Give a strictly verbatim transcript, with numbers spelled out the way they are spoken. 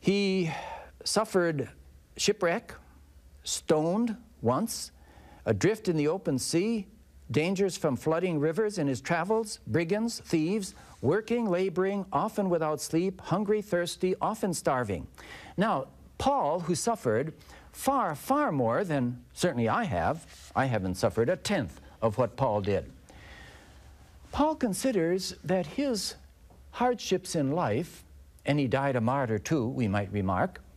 He suffered shipwreck, stoned once, adrift in the open sea, dangers from flooding rivers in his travels, brigands, thieves, working, laboring, often without sleep, hungry, thirsty, often starving. Now, Paul, who suffered far, far more than certainly I have, I haven't suffered a tenth of what Paul did. Paul considers that his hardships in life, and he died a martyr too, we might remark,